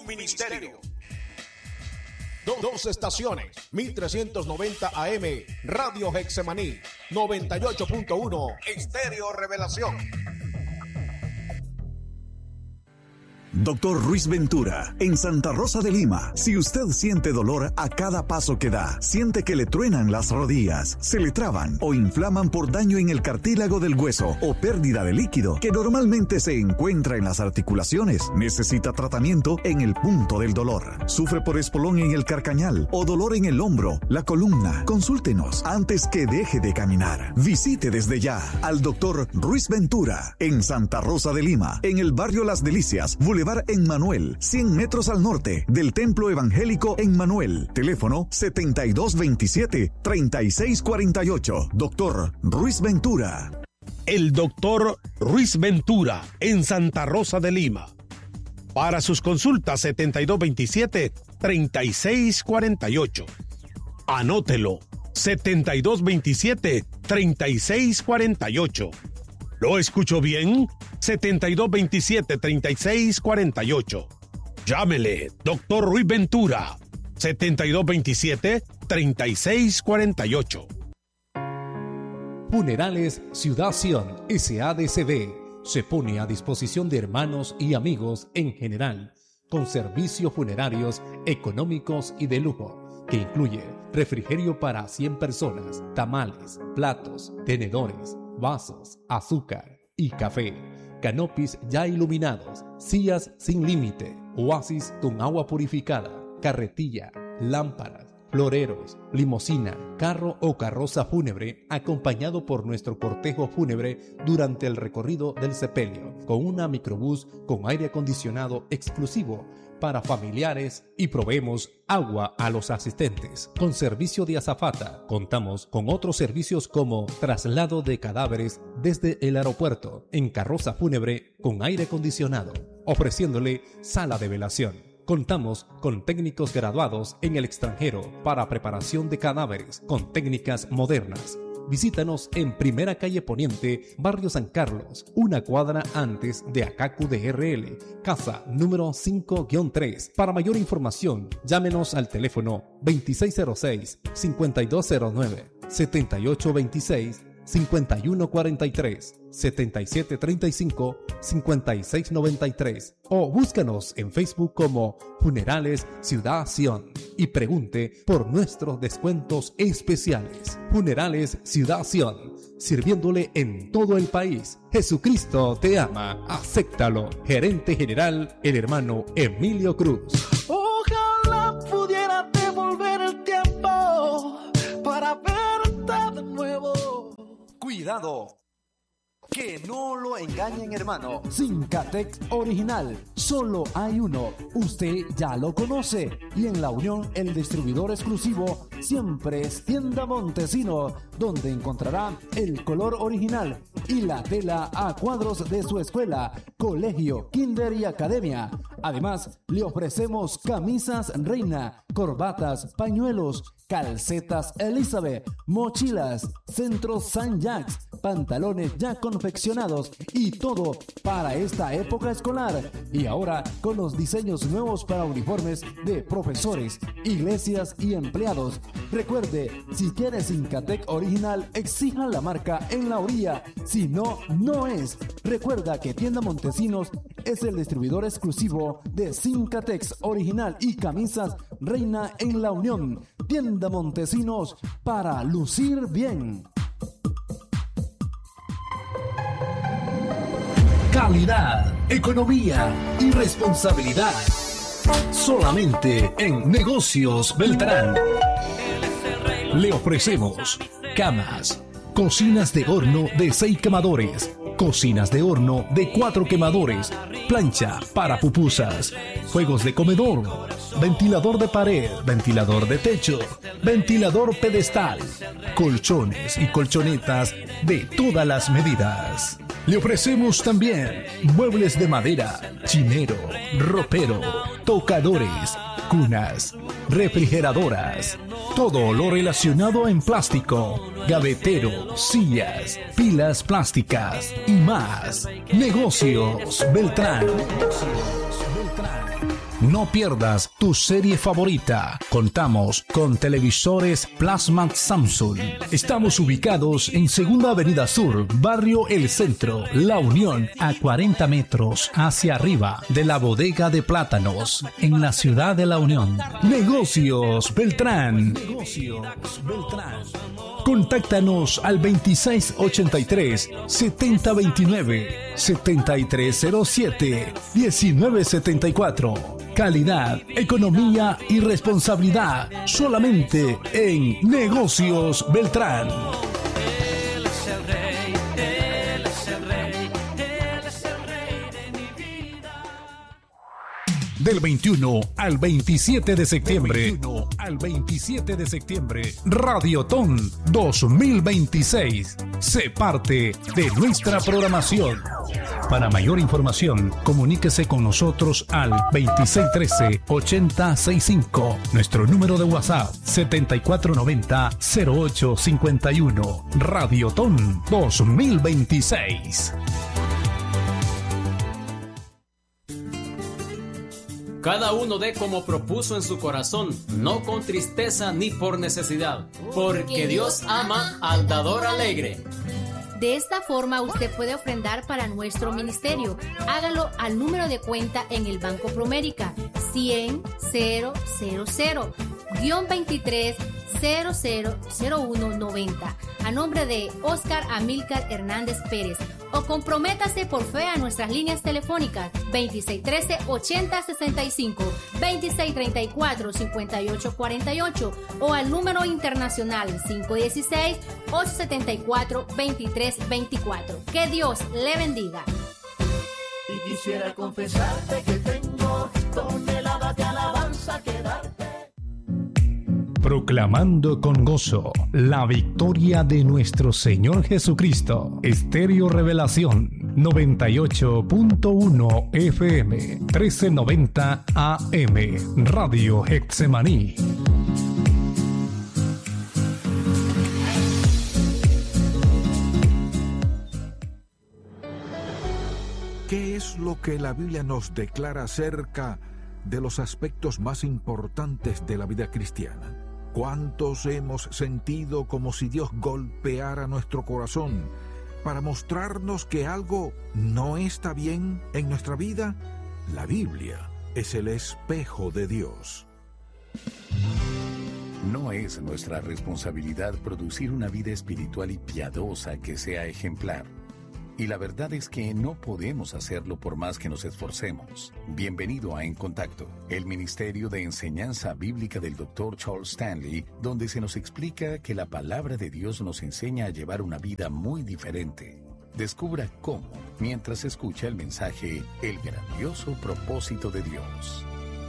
ministerio. Dos estaciones, 1390 AM, Radio Hexemaní, 98.1, Estéreo Revelación. Dr. Ruiz Ventura, en Santa Rosa de Lima. Si usted siente dolor a cada paso que da, siente que le truenan las rodillas, se le traban o inflaman por daño en el cartílago del hueso o pérdida de líquido que normalmente se encuentra en las articulaciones, necesita tratamiento en el punto del dolor. Sufre por espolón en el carcañal o dolor en el hombro, la columna. Consúltenos antes que deje de caminar. Visite desde ya al Dr. Ruiz Ventura en Santa Rosa de Lima, en el barrio Las Delicias, Boulevard Emmanuel, 100 metros al norte del Templo Evangélico Emmanuel. Teléfono 7227-3648. Doctor Ruiz Ventura. El doctor Ruiz Ventura en Santa Rosa de Lima. Para sus consultas 7227-3648. Anótelo, 7227-3648. ¿Lo escucho bien? 7227-3648. Llámele, doctor Ruiz Ventura, 7227-3648. Funerales Ciudad Sion, SADCB, se pone a disposición de hermanos y amigos en general, con servicios funerarios económicos y de lujo, que incluye refrigerio para 100 personas, tamales, platos, tenedores, vasos, azúcar y café, canopis ya iluminados, sillas sin límite, oasis con agua purificada, carretilla, lámparas, floreros, limusina, carro o carroza fúnebre acompañado por nuestro cortejo fúnebre durante el recorrido del sepelio, con una microbús con aire acondicionado exclusivo para familiares y proveemos agua a los asistentes. Con servicio de azafata, contamos con otros servicios como traslado de cadáveres desde el aeropuerto en carroza fúnebre con aire acondicionado, ofreciéndole sala de velación. Contamos con técnicos graduados en el extranjero para preparación de cadáveres con técnicas modernas. Visítanos en Primera Calle Poniente, Barrio San Carlos, una cuadra antes de Acacu DRL, casa número 5-3. Para mayor información, llámenos al teléfono 2606-5209, 7826-5143, 7735-5693 o búscanos en Facebook como Funerales Ciudad Sion y pregunte por nuestros descuentos especiales. Funerales Ciudad Sion, sirviéndole en todo el país. Jesucristo te ama, acéptalo. Gerente General, el hermano Emilio Cruz. Ojalá pudiera devolver el tiempo para verte de nuevo. Cuidado, que no lo engañen, hermano. Sincatex original, solo hay uno, usted ya lo conoce. Y en La Unión, el distribuidor exclusivo siempre es Tienda Montesino, donde encontrará el color original y la tela a cuadros de su escuela, colegio, kinder y academia. Además, le ofrecemos camisas Reina, corbatas, pañuelos, calcetas Elizabeth, mochilas, centros San Jacques, pantalones ya confeccionados y todo para esta época escolar. Y ahora con los diseños nuevos para uniformes de profesores, iglesias y empleados. Recuerde, si quiere Sincatec original, exija la marca en la orilla, si no, no es. Recuerda que Tienda Montesinos es el distribuidor exclusivo de Sincatex original y camisas Reina en La Unión. Tienda Montesinos, para lucir bien. Calidad, economía y responsabilidad. Solamente en Negocios Beltrán. Le ofrecemos camas, cocinas de horno de 6 quemadores, cocinas de horno de 4 quemadores, plancha para pupusas, juegos de comedor, ventilador de pared, ventilador de techo, ventilador pedestal, colchones y colchonetas de todas las medidas. Le ofrecemos también muebles de madera, chinero, ropero, tocadores, cunas, refrigeradoras, todo lo relacionado en plástico, gavetero, sillas, pilas plásticas y más. Negocios Beltrán. No pierdas tu serie favorita. Contamos con televisores Plasma Samsung. Estamos ubicados en Segunda Avenida Sur, Barrio El Centro, La Unión, a 40 metros hacia arriba de la Bodega de Plátanos, en la ciudad de La Unión. Negocios Beltrán. Contáctanos al 2683-7029, 7307-1974. Calidad, economía y responsabilidad solamente en Negocios Beltrán. Del 21 al 27 de septiembre. Radiotón 2026. Sé parte de nuestra programación. Para mayor información, comuníquese con nosotros al 2613-8065. Nuestro número de WhatsApp 7490-0851. Radiotón 2026. Cada uno dé como propuso en su corazón, no con tristeza ni por necesidad, porque Dios ama al dador alegre. De esta forma usted puede ofrendar para nuestro ministerio. Hágalo al número de cuenta en el Banco Promérica 100-000-23-000190 a nombre de Oscar Amílcar Hernández Pérez, o comprométase por fe a nuestras líneas telefónicas 2613-8065, 2634-5848 o al número internacional 516-874-2324. Que Dios le bendiga. Y quisiera confesarte que tengo toneladas de alabanza que darte. Proclamando con gozo la victoria de nuestro Señor Jesucristo. Estéreo Revelación 98.1 FM 1390 AM Radio Hexemaní. ¿Qué es lo que la Biblia nos declara acerca de los aspectos más importantes de la vida cristiana? ¿Cuántos hemos sentido como si Dios golpeara nuestro corazón para mostrarnos que algo no está bien en nuestra vida? La Biblia es el espejo de Dios. No es nuestra responsabilidad producir una vida espiritual y piadosa que sea ejemplar. Y la verdad es que no podemos hacerlo por más que nos esforcemos. Bienvenido a En Contacto, el Ministerio de Enseñanza Bíblica del Dr. Charles Stanley, donde se nos explica que la palabra de Dios nos enseña a llevar una vida muy diferente. Descubra cómo mientras escucha el mensaje El grandioso propósito de Dios.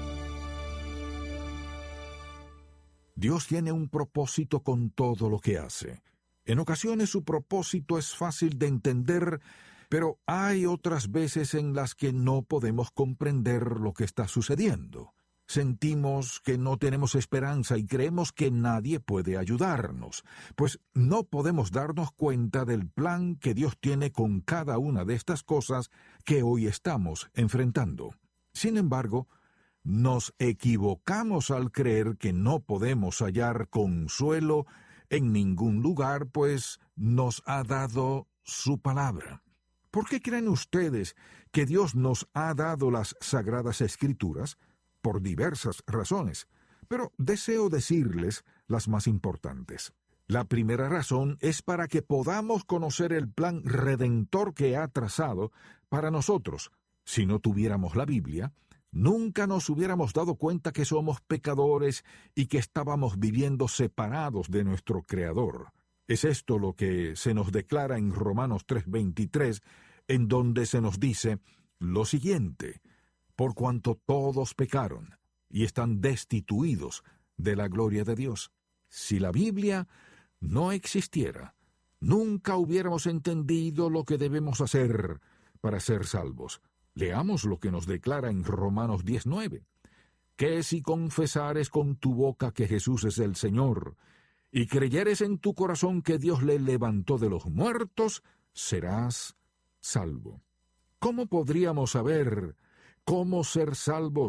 Dios tiene un propósito con todo lo que hace. En ocasiones su propósito es fácil de entender, pero hay otras veces en las que no podemos comprender lo que está sucediendo. Sentimos que no tenemos esperanza y creemos que nadie puede ayudarnos, pues no podemos darnos cuenta del plan que Dios tiene con cada una de estas cosas que hoy estamos enfrentando. Sin embargo, nos equivocamos al creer que no podemos hallar consuelo en ningún lugar, pues nos ha dado su palabra. ¿Por qué creen ustedes que Dios nos ha dado las Sagradas Escrituras? Por diversas razones, pero deseo decirles las más importantes. La primera razón es para que podamos conocer el plan redentor que ha trazado para nosotros. Si no tuviéramos la Biblia, nunca nos hubiéramos dado cuenta que somos pecadores y que estábamos viviendo separados de nuestro Creador. Es esto lo que se nos declara en Romanos 3:23, en donde se nos dice lo siguiente: por cuanto todos pecaron y están destituidos de la gloria de Dios. Si la Biblia no existiera, nunca hubiéramos entendido lo que debemos hacer para ser salvos. Leamos lo que nos declara en Romanos 10:9. Que si confesares con tu boca que Jesús es el Señor, y creyeres en tu corazón que Dios le levantó de los muertos, serás salvo. ¿Cómo podríamos saber cómo ser salvos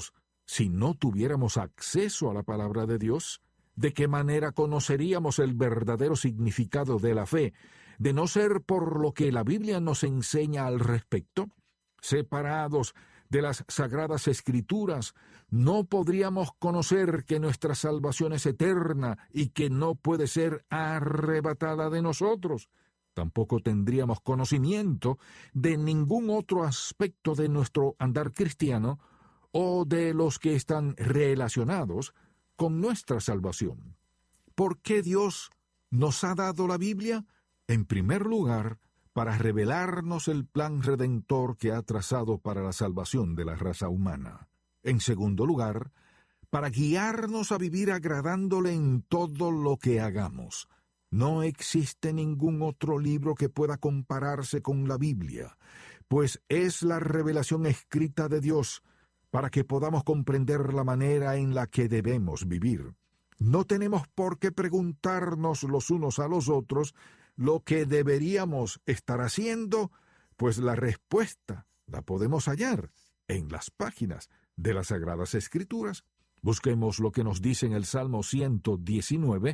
Si no tuviéramos acceso a la palabra de Dios, ¿de qué manera conoceríamos el verdadero significado de la fe, de no ser por lo que la Biblia nos enseña al respecto? Separados de las Sagradas Escrituras, no podríamos conocer que nuestra salvación es eterna y que no puede ser arrebatada de nosotros. Tampoco tendríamos conocimiento de ningún otro aspecto de nuestro andar cristiano o de los que están relacionados con nuestra salvación. ¿Por qué Dios nos ha dado la Biblia? En primer lugar, para revelarnos el plan redentor que ha trazado para la salvación de la raza humana. En segundo lugar, para guiarnos a vivir agradándole en todo lo que hagamos. No existe ningún otro libro que pueda compararse con la Biblia, pues es la revelación escrita de Dios para que podamos comprender la manera en la que debemos vivir. No tenemos por qué preguntarnos los unos a los otros lo que deberíamos estar haciendo, pues la respuesta la podemos hallar en las páginas de las Sagradas Escrituras. Busquemos lo que nos dice en el Salmo 119,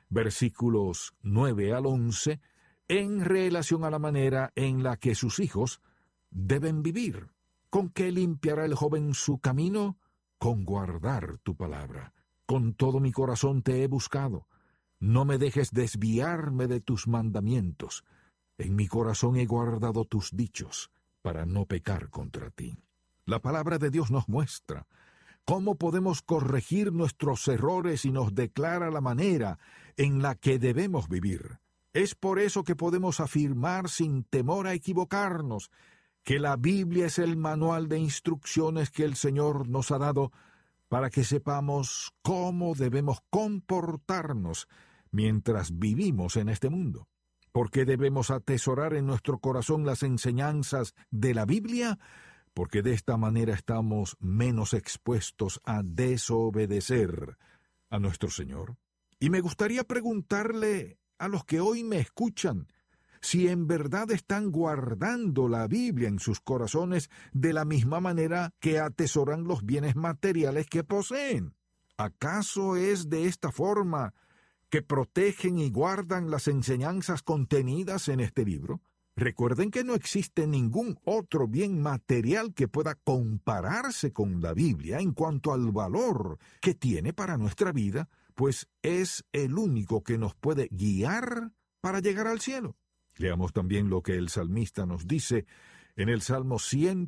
versículos 9 al 11, en relación a la manera en la que sus hijos deben vivir. ¿Con qué limpiará el joven su camino? Con guardar tu palabra. Con todo mi corazón te he buscado. No me dejes desviarme de tus mandamientos. En mi corazón he guardado tus dichos, para no pecar contra ti. La palabra de Dios nos muestra cómo podemos corregir nuestros errores y nos declara la manera en la que debemos vivir. Es por eso que podemos afirmar sin temor a equivocarnos que la Biblia es el manual de instrucciones que el Señor nos ha dado para que sepamos cómo debemos comportarnos mientras vivimos en este mundo. ¿Por qué debemos atesorar en nuestro corazón las enseñanzas de la Biblia? Porque de esta manera estamos menos expuestos a desobedecer a nuestro Señor. Y me gustaría preguntarle a los que hoy me escuchan si en verdad están guardando la Biblia en sus corazones de la misma manera que atesoran los bienes materiales que poseen. ¿Acaso es de esta forma que protegen y guardan las enseñanzas contenidas en este libro? Recuerden que no existe ningún otro bien material que pueda compararse con la Biblia en cuanto al valor que tiene para nuestra vida, pues es el único que nos puede guiar para llegar al cielo. Leamos también lo que el salmista nos dice en el Salmo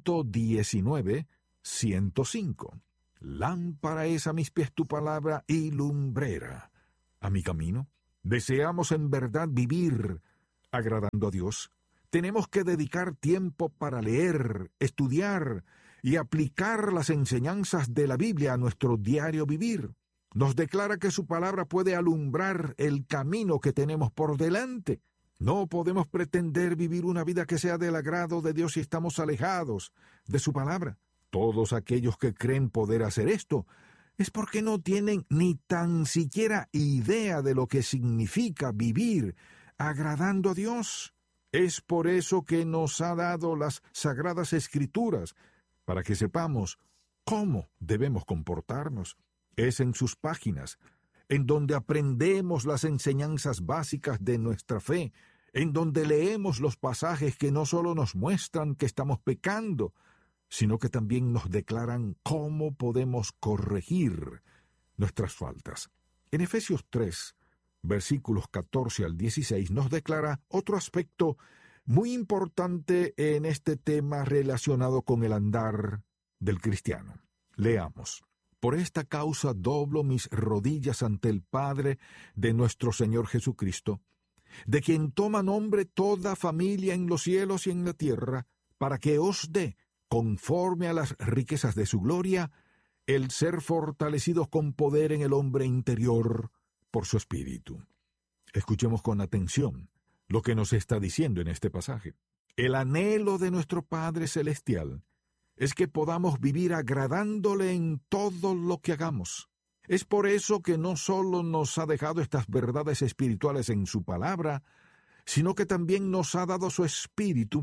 119, 105. Lámpara es a mis pies tu palabra y lumbrera a mi camino. ¿Deseamos en verdad vivir agradando a Dios? Tenemos que dedicar tiempo para leer, estudiar y aplicar las enseñanzas de la Biblia a nuestro diario vivir. Nos declara que su palabra puede alumbrar el camino que tenemos por delante. No podemos pretender vivir una vida que sea del agrado de Dios si estamos alejados de su palabra. Todos aquellos que creen poder hacer esto es porque no tienen ni tan siquiera idea de lo que significa vivir agradando a Dios. Es por eso que nos ha dado las Sagradas Escrituras, para que sepamos cómo debemos comportarnos. Es en sus páginas, en donde aprendemos las enseñanzas básicas de nuestra fe, en donde leemos los pasajes que no solo nos muestran que estamos pecando, sino que también nos declaran cómo podemos corregir nuestras faltas. En Efesios 3, versículos 14 al 16, nos declara otro aspecto muy importante en este tema relacionado con el andar del cristiano. Leamos. Por esta causa doblo mis rodillas ante el Padre de nuestro Señor Jesucristo, de quien toma nombre toda familia en los cielos y en la tierra, para que os dé, conforme a las riquezas de su gloria, el ser fortalecidos con poder en el hombre interior por su espíritu. Escuchemos con atención lo que nos está diciendo en este pasaje. El anhelo de nuestro Padre Celestial es que podamos vivir agradándole en todo lo que hagamos. Es por eso que no solo nos ha dejado estas verdades espirituales en su palabra, sino que también nos ha dado su espíritu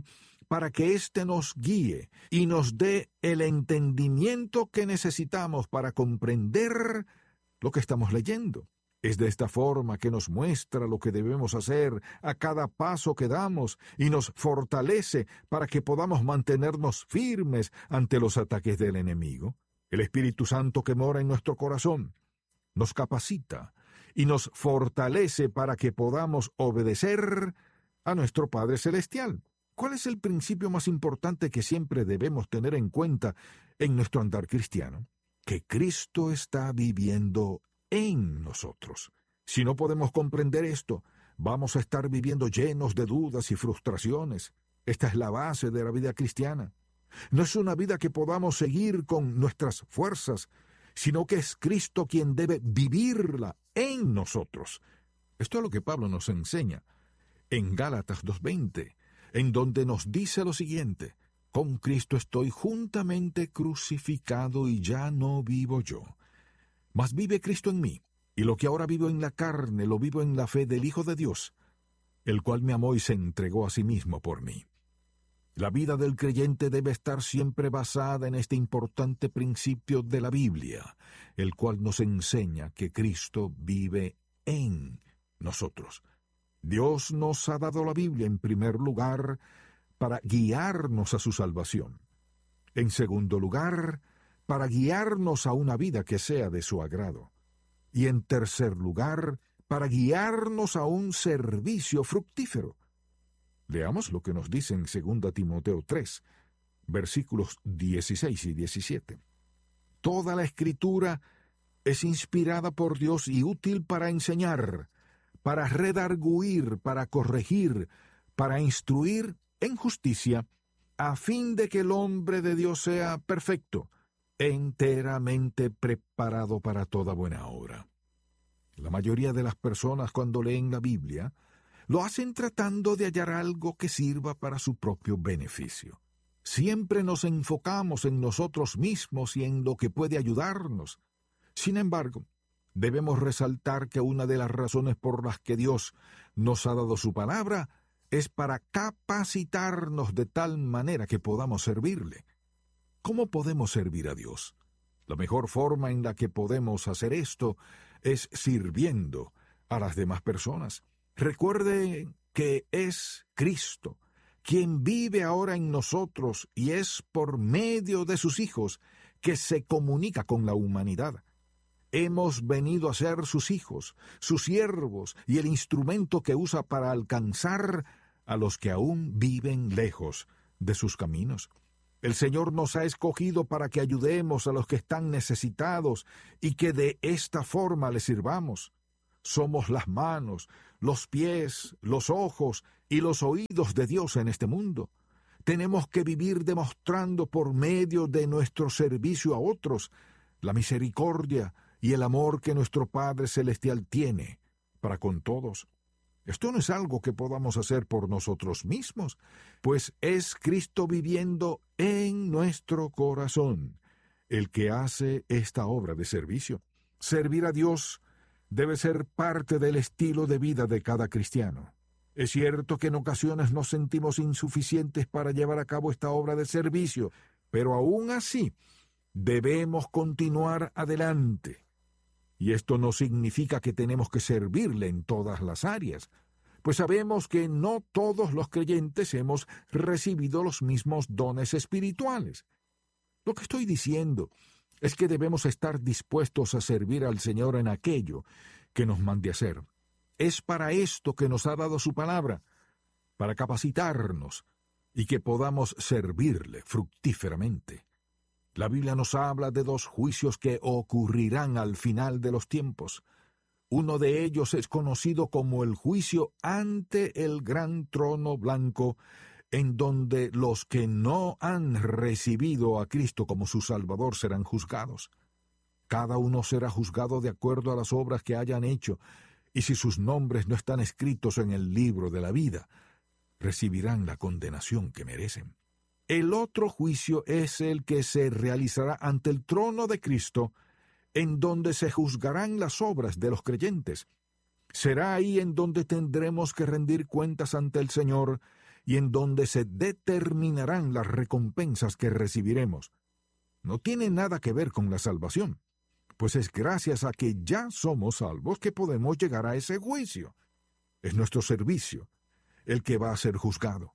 para que éste nos guíe y nos dé el entendimiento que necesitamos para comprender lo que estamos leyendo. Es de esta forma que nos muestra lo que debemos hacer a cada paso que damos y nos fortalece para que podamos mantenernos firmes ante los ataques del enemigo. El Espíritu Santo que mora en nuestro corazón nos capacita y nos fortalece para que podamos obedecer a nuestro Padre Celestial. ¿Cuál es el principio más importante que siempre debemos tener en cuenta en nuestro andar cristiano? Que Cristo está viviendo en nosotros. Si no podemos comprender esto, vamos a estar viviendo llenos de dudas y frustraciones. Esta es la base de la vida cristiana. No es una vida que podamos seguir con nuestras fuerzas, sino que es Cristo quien debe vivirla en nosotros. Esto es lo que Pablo nos enseña en Gálatas 2:20, en donde nos dice lo siguiente: con Cristo estoy juntamente crucificado y ya no vivo yo, mas vive Cristo en mí, y lo que ahora vivo en la carne lo vivo en la fe del Hijo de Dios, el cual me amó y se entregó a sí mismo por mí. La vida del creyente debe estar siempre basada en este importante principio de la Biblia, el cual nos enseña que Cristo vive en nosotros. Dios nos ha dado la Biblia en primer lugar para guiarnos a su salvación. En segundo lugar, para guiarnos a una vida que sea de su agrado. Y en tercer lugar, para guiarnos a un servicio fructífero. Leamos lo que nos dice en 2 Timoteo 3, versículos 16 y 17. Toda la Escritura es inspirada por Dios y útil para enseñar, para redarguir, para corregir, para instruir en justicia, a fin de que el hombre de Dios sea perfecto, enteramente preparado para toda buena obra. La mayoría de las personas, cuando leen la Biblia, lo hacen tratando de hallar algo que sirva para su propio beneficio. Siempre nos enfocamos en nosotros mismos y en lo que puede ayudarnos. Sin embargo, debemos resaltar que una de las razones por las que Dios nos ha dado su palabra es para capacitarnos de tal manera que podamos servirle. ¿Cómo podemos servir a Dios? La mejor forma en la que podemos hacer esto es sirviendo a las demás personas. Recuerde que es Cristo quien vive ahora en nosotros y es por medio de sus hijos que se comunica con la humanidad. Hemos venido a ser sus hijos, sus siervos y el instrumento que usa para alcanzar a los que aún viven lejos de sus caminos. El Señor nos ha escogido para que ayudemos a los que están necesitados y que de esta forma les sirvamos. Somos las manos, los pies, los ojos y los oídos de Dios en este mundo. Tenemos que vivir demostrando por medio de nuestro servicio a otros la misericordia y el amor que nuestro Padre Celestial tiene para con todos. Esto no es algo que podamos hacer por nosotros mismos, pues es Cristo viviendo en nuestro corazón el que hace esta obra de servicio. Servir a Dios debe ser parte del estilo de vida de cada cristiano. Es cierto que en ocasiones nos sentimos insuficientes para llevar a cabo esta obra de servicio, pero aún así debemos continuar adelante. Y esto no significa que tenemos que servirle en todas las áreas, pues sabemos que no todos los creyentes hemos recibido los mismos dones espirituales. Lo que estoy diciendo es que debemos estar dispuestos a servir al Señor en aquello que nos mande hacer. Es para esto que nos ha dado su palabra, para capacitarnos y que podamos servirle fructíferamente. La Biblia nos habla de 2 juicios que ocurrirán al final de los tiempos. Uno de ellos es conocido como el juicio ante el gran trono blanco, en donde los que no han recibido a Cristo como su Salvador serán juzgados. Cada uno será juzgado de acuerdo a las obras que hayan hecho, y si sus nombres no están escritos en el libro de la vida, recibirán la condenación que merecen. El otro juicio es el que se realizará ante el trono de Cristo, en donde se juzgarán las obras de los creyentes. Será ahí en donde tendremos que rendir cuentas ante el Señor, y en donde se determinarán las recompensas que recibiremos. No tiene nada que ver con la salvación, pues es gracias a que ya somos salvos que podemos llegar a ese juicio. Es nuestro servicio el que va a ser juzgado.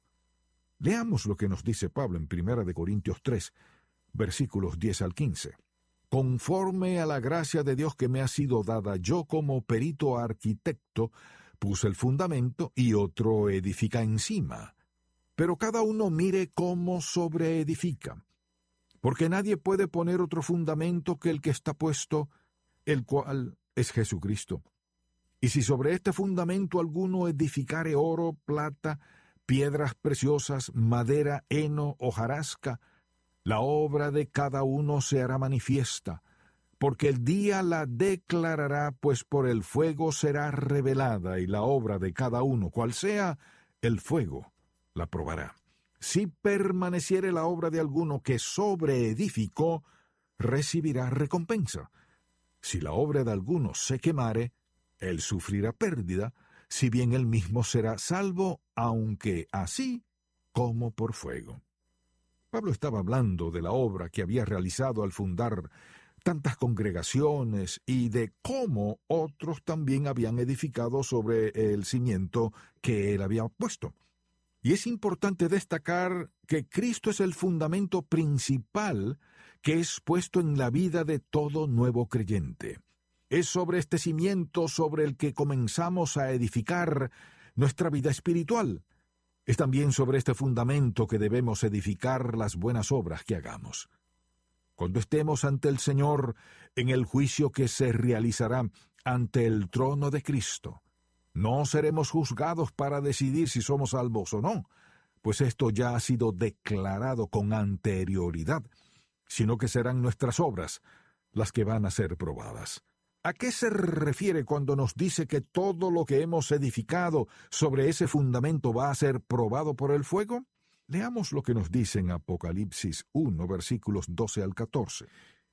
Leamos lo que nos dice Pablo en 1 Corintios 3, versículos 10 al 15. Conforme a la gracia de Dios que me ha sido dada, yo como perito arquitecto puse el fundamento y otro edifica encima. Pero cada uno mire cómo sobreedifica. Porque nadie puede poner otro fundamento que el que está puesto, el cual es Jesucristo. Y si sobre este fundamento alguno edificare oro, plata, piedras preciosas, madera, heno, hojarasca, la obra de cada uno se hará manifiesta, porque el día la declarará, pues por el fuego será revelada, y la obra de cada uno, cual sea, el fuego la probará. Si permaneciere la obra de alguno que sobreedificó, recibirá recompensa. Si la obra de alguno se quemare, él sufrirá pérdida, si bien él mismo será salvo, aunque así como por fuego. Pablo estaba hablando de la obra que había realizado al fundar tantas congregaciones y de cómo otros también habían edificado sobre el cimiento que él había puesto. Y es importante destacar que Cristo es el fundamento principal que es puesto en la vida de todo nuevo creyente. Es sobre este cimiento sobre el que comenzamos a edificar nuestra vida espiritual. Es también sobre este fundamento que debemos edificar las buenas obras que hagamos. Cuando estemos ante el Señor en el juicio que se realizará ante el trono de Cristo, no seremos juzgados para decidir si somos salvos o no, pues esto ya ha sido declarado con anterioridad, sino que serán nuestras obras las que van a ser probadas. ¿A qué se refiere cuando nos dice que todo lo que hemos edificado sobre ese fundamento va a ser probado por el fuego? Leamos lo que nos dice en Apocalipsis 1, versículos 12 al 14.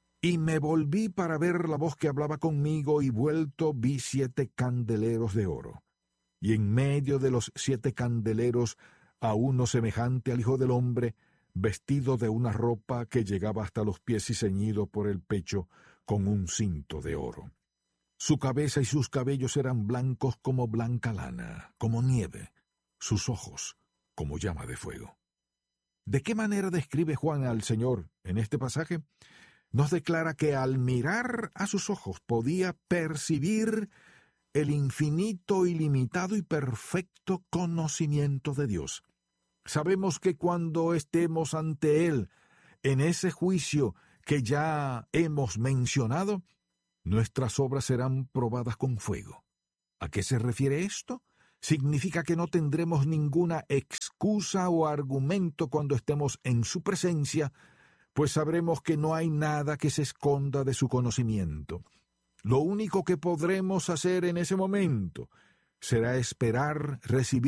Y me volví para ver la voz que hablaba conmigo, y vuelto vi 7 candeleros de oro. Y en medio de los 7 candeleros a uno semejante al Hijo del Hombre, vestido de una ropa que llegaba hasta los pies y ceñido por el pecho con un cinto de oro. Su cabeza y sus cabellos eran blancos como blanca lana, como nieve, sus ojos como llama de fuego. ¿De qué manera describe Juan al Señor en este pasaje? Nos declara que al mirar a sus ojos podía percibir el infinito, ilimitado y perfecto conocimiento de Dios. Sabemos que cuando estemos ante Él, en ese juicio que ya hemos mencionado, nuestras obras serán probadas con fuego. ¿A qué se refiere esto? Significa que no tendremos ninguna excusa o argumento cuando estemos en su presencia, pues sabremos que no hay nada que se esconda de su conocimiento. Lo único que podremos hacer en ese momento será esperar recibir